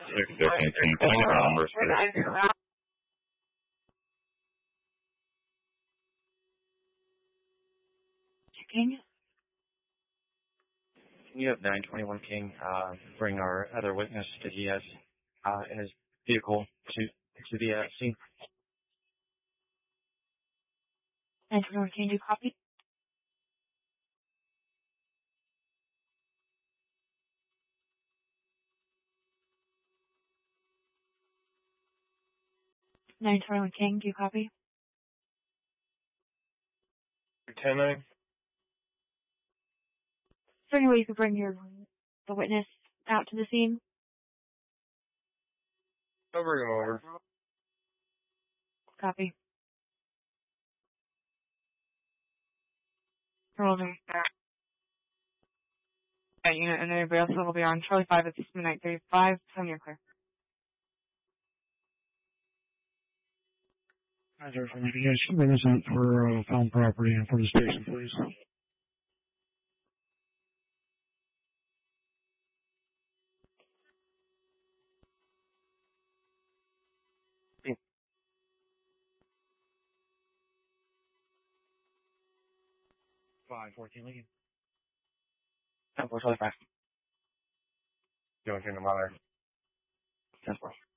615, can I get the numbers, please? King? Can you have 921 King bring our other witness that he has in his vehicle to the scene? 921 King, do you copy? King, do you copy? 10-9. Is there any way you could bring the witness out to the scene? I'll bring him over. Copy. Rolling. Unit and everybody else will be on Charlie 5 at midnight 35. Tell me you're clear. Hi there, from you guys can bring this out for found property and for the station, please. Five 14 Lincoln. 10-4 Charlie 5. You want to turn the mother? 10-4.